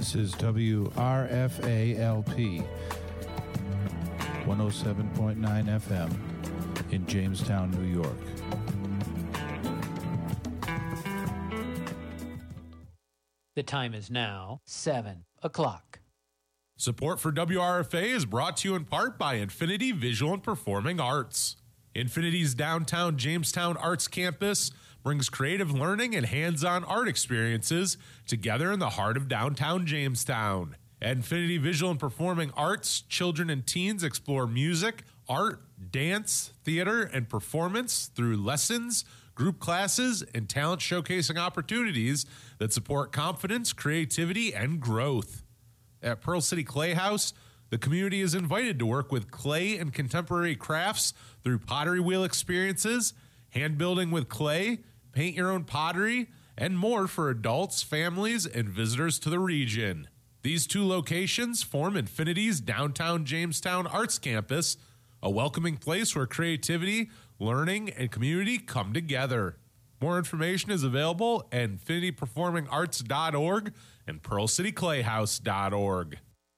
This is WRFALP 107.9 FM in Jamestown, New York. The time is now 7 o'clock. Support for WRFA is brought to you in part by Infinity Visual and Performing Arts. Infinity's downtown Jamestown Arts Campus brings creative learning and hands-on art experiences together in the heart of downtown Jamestown. At Infinity Visual and Performing Arts, children and teens explore music, art, dance, theater, and performance through lessons, group classes, and talent showcasing opportunities that support confidence, creativity, and growth. At Pearl City Clay House, the community is invited to work with clay and contemporary crafts through pottery wheel experiences, hand building with clay, paint your own pottery, and more for adults, families, and visitors to the region. These two locations form Infinity's downtown Jamestown Arts Campus, a welcoming place where creativity, learning, and community come together. More information is available at infinityperformingarts.org and pearlcityclayhouse.org.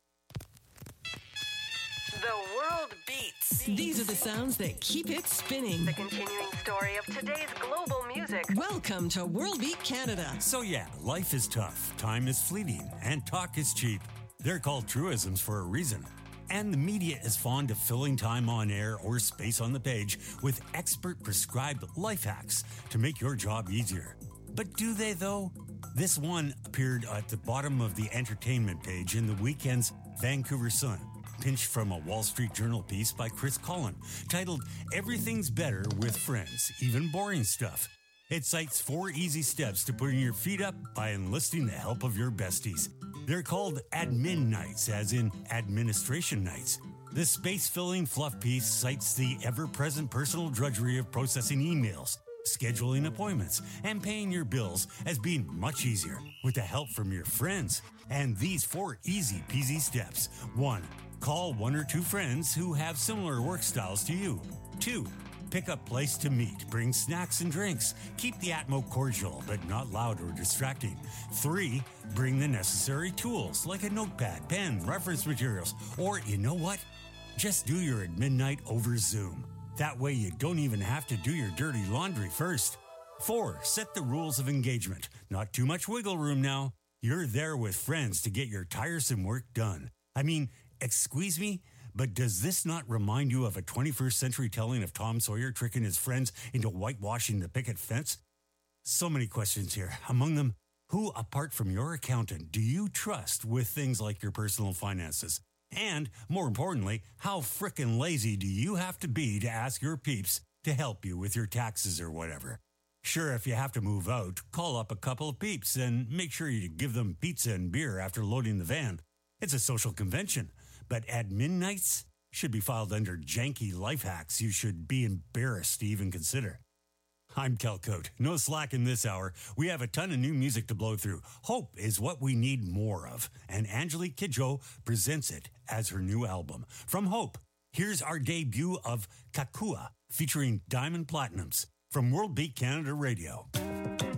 The world beats. These are the sounds that keep it spinning. The continuing story of today's global music. Welcome to World Beat Canada. So yeah, life is tough, time is fleeting, and talk is cheap. They're called truisms for a reason. And the media is fond of filling time on air or space on the page with expert prescribed life hacks to make your job easier. But do they though? This one appeared at the bottom of the entertainment page in the weekend's Vancouver Sun, pinched from a Wall Street Journal piece by Chris Cullen, titled Everything's Better with Friends, Even Boring Stuff. It cites 4 easy steps to putting your feet up by enlisting the help of your besties. They're called admin nights, as in administration nights. This space-filling fluff piece cites the ever-present personal drudgery of processing emails, scheduling appointments, and paying your bills as being much easier with the help from your friends. And these 4 easy-peasy steps. 1. Call 1 or 2 friends who have similar work styles to you. 2. Pick a place to meet. Bring snacks and drinks. Keep the atmo cordial, but not loud or distracting. 3. Bring the necessary tools, like a notepad, pen, reference materials, or you know what? Just do your admin night over Zoom. That way you don't even have to do your dirty laundry first. 4. Set the rules of engagement. Not too much wiggle room now. You're there with friends to get your tiresome work done. I mean, excuse me? But does this not remind you of a 21st century telling of Tom Sawyer tricking his friends into whitewashing the picket fence? So many questions here. Among them, who apart from your accountant do you trust with things like your personal finances? And, more importantly, how frickin' lazy do you have to be to ask your peeps to help you with your taxes or whatever? Sure, if you have to move out, call up a couple of peeps and make sure you give them pizza and beer after loading the van. It's a social convention. But admin nights should be filed under janky life hacks you should be embarrassed to even consider. I'm Kel Coate. No slack in this hour. We have a ton of new music to blow through. Hope is what we need more of. And Angelique Kidjo presents it as her new album. From Hope, here's our debut of Kakua featuring Diamond Platinums from World Beat Canada Radio.